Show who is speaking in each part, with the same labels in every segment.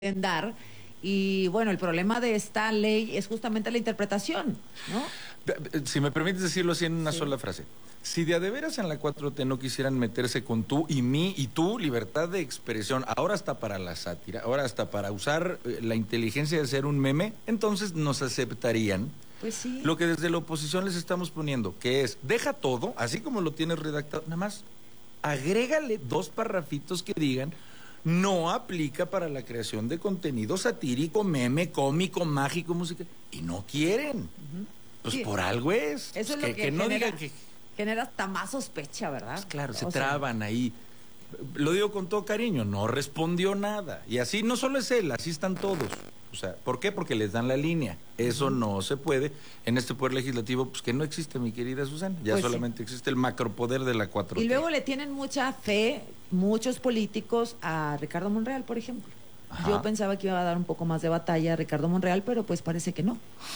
Speaker 1: dar. Y bueno, el problema de esta ley es justamente la interpretación, ¿no?
Speaker 2: Si me permites decirlo así en una
Speaker 1: Sí.
Speaker 2: sola frase. Si de a de veras en la 4T no quisieran meterse con tú y mí y tú, libertad de expresión, ahora hasta para la sátira, ahora hasta para usar la inteligencia de hacer un meme, entonces nos aceptarían
Speaker 1: Pues sí.
Speaker 2: lo que desde la oposición les estamos poniendo, que es, deja todo, así como lo tienes redactado, nada más, agrégale 2 parrafitos que digan, no aplica para la creación de contenido satírico, meme, cómico, mágico, música, y no quieren. Pues
Speaker 1: Sí.
Speaker 2: por algo es.
Speaker 1: Eso es
Speaker 2: Pues
Speaker 1: lo que
Speaker 2: no
Speaker 1: genera,
Speaker 2: digan que...
Speaker 1: genera hasta más sospecha, ¿verdad?
Speaker 2: Pues claro, se
Speaker 1: O sea,
Speaker 2: traban ahí. Lo digo con todo cariño, no respondió nada. Y así no solo es él, así están todos. O sea, ¿por qué? Porque les dan la línea. Eso no se puede. En este poder legislativo, pues que no existe, mi querida Susana. Ya
Speaker 1: Pues
Speaker 2: solamente existe el macropoder de la 4T.
Speaker 1: Y luego le tienen mucha fe muchos políticos a Ricardo Monreal, por ejemplo.
Speaker 2: Ajá.
Speaker 1: Yo pensaba que iba a dar un poco más de batalla a Ricardo Monreal, pero pues parece que no.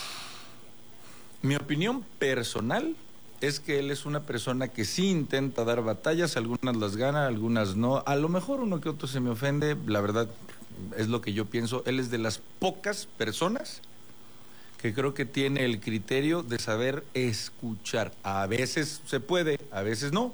Speaker 2: Mi opinión personal es que él es una persona que sí intenta dar batallas, algunas las gana, algunas no. A lo mejor uno que otro se me ofende, la verdad es lo que yo pienso. Él es de las pocas personas que creo que tiene el criterio de saber escuchar. A veces se puede, a veces no.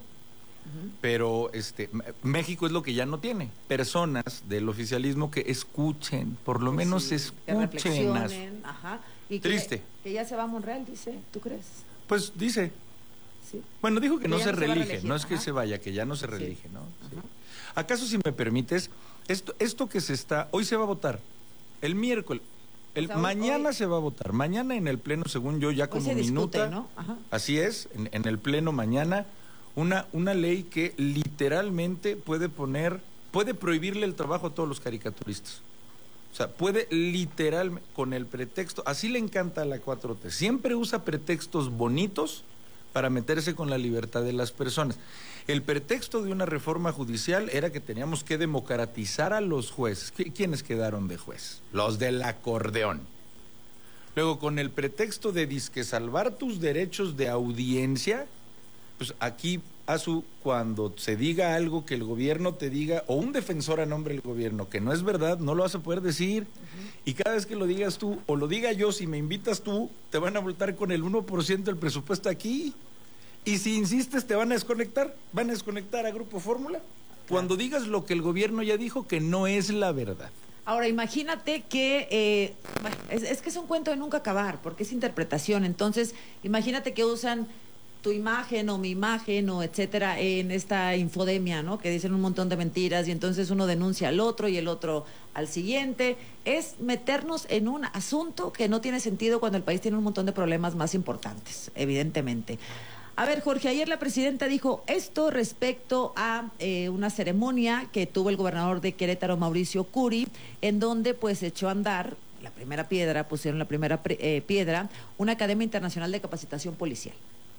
Speaker 2: Pero México es lo que ya no tiene. Personas del oficialismo que escuchen, por lo menos
Speaker 1: Sí, que
Speaker 2: escuchen.
Speaker 1: reflexionen, ajá. Y
Speaker 2: Triste.
Speaker 1: Que ya se va a Monreal, dice, ¿tú crees?
Speaker 2: Pues dice,
Speaker 1: Sí.
Speaker 2: bueno, dijo que
Speaker 1: Que
Speaker 2: no
Speaker 1: ya
Speaker 2: se
Speaker 1: no se va a
Speaker 2: reelige,
Speaker 1: reelegir,
Speaker 2: no es que
Speaker 1: ajá.
Speaker 2: se vaya, que ya no se reelige, ¿no? Sí.
Speaker 1: Ajá.
Speaker 2: ¿Acaso, si me permites, esto que se está, hoy se va a votar, el miércoles,
Speaker 1: O sea,
Speaker 2: mañana
Speaker 1: hoy
Speaker 2: se va a votar, mañana en el pleno, según yo, ya
Speaker 1: Hoy
Speaker 2: como
Speaker 1: se discute,
Speaker 2: minuta,
Speaker 1: ¿no? Ajá.
Speaker 2: así es, en el pleno mañana, una ley que literalmente puede prohibirle el trabajo a todos los caricaturistas. O sea, puede literalmente, con el pretexto, así le encanta a la 4T, siempre usa pretextos bonitos para meterse con la libertad de las personas. El pretexto de una reforma judicial era que teníamos que democratizar a los jueces. ¿Quiénes quedaron de juez? Los del acordeón. Luego, con el pretexto de disque salvar tus derechos de audiencia, pues aquí, cuando se diga algo que el gobierno te diga, o un defensor a nombre del gobierno, que no es verdad, no lo vas a poder decir. Y cada vez que lo digas tú, o lo diga yo, si me invitas tú, te van a voltar con el 1% del presupuesto aquí. Y si insistes, te van a desconectar a Grupo Fórmula. Cuando digas lo que el gobierno ya dijo, que no es la verdad.
Speaker 1: Ahora, imagínate que, bueno, es que es un cuento de nunca acabar, porque es interpretación. Entonces, imagínate que usan tu imagen o mi imagen o etcétera en esta infodemia, ¿no? Que dicen un montón de mentiras y entonces uno denuncia al otro y el otro al siguiente. Es meternos en un asunto que no tiene sentido cuando el país tiene un montón de problemas más importantes, evidentemente. A ver, Jorge, ayer la presidenta dijo esto respecto a una ceremonia que tuvo el gobernador de Querétaro, Mauricio Curi, en donde pues echó a andar la primera piedra, pusieron la primera piedra, una Academia Internacional de Capacitación Policial.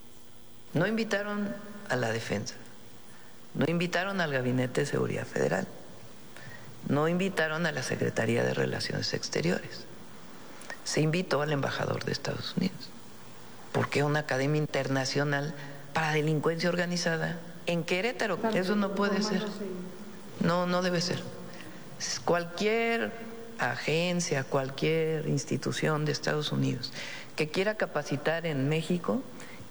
Speaker 3: No invitaron a la defensa, no invitaron al Gabinete de Seguridad Federal, no invitaron a la Secretaría de Relaciones Exteriores, se invitó al embajador de Estados Unidos. ¿Por qué una academia internacional para delincuencia organizada en Querétaro? Eso no puede ser. No debe ser. Cualquier agencia, cualquier institución de Estados Unidos que quiera capacitar en México,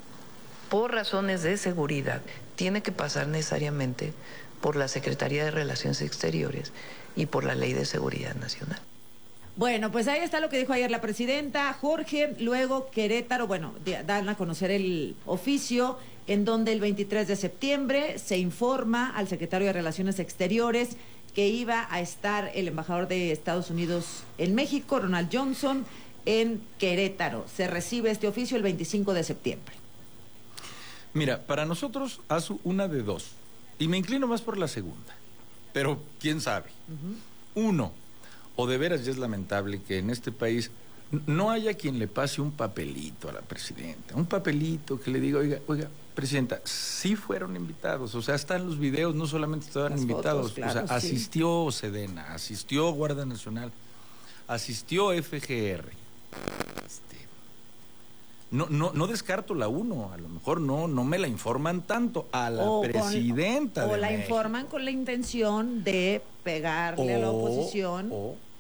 Speaker 3: por razones de seguridad, tiene que pasar necesariamente por la Secretaría de Relaciones Exteriores y por la Ley de Seguridad Nacional.
Speaker 1: Bueno, pues ahí está lo que dijo ayer la presidenta. Jorge, luego Querétaro, bueno, dan a conocer el oficio en donde el 23 de septiembre se informa al secretario de Relaciones Exteriores que iba a estar el embajador de Estados Unidos en México, Ronald Johnson, en Querétaro. Se recibe este oficio el 25 de septiembre.
Speaker 2: Mira, para nosotros, una de dos. Y me inclino más por la segunda. Pero, ¿quién sabe? Uno, o de veras ya es lamentable que en este país no haya quien le pase un papelito a la presidenta. Un papelito que le diga, oiga, presidenta, sí fueron invitados. O sea, están los videos, no solamente estaban
Speaker 1: Las
Speaker 2: invitados.
Speaker 1: fotos, claro,
Speaker 2: o sea,
Speaker 1: sí.
Speaker 2: asistió Sedena, asistió Guardia Nacional, asistió FGR. No descarto la uno, a lo mejor no me la informan tanto a la presidenta
Speaker 1: o
Speaker 2: de
Speaker 1: la
Speaker 2: México.
Speaker 1: informan con la intención de pegarle a la oposición.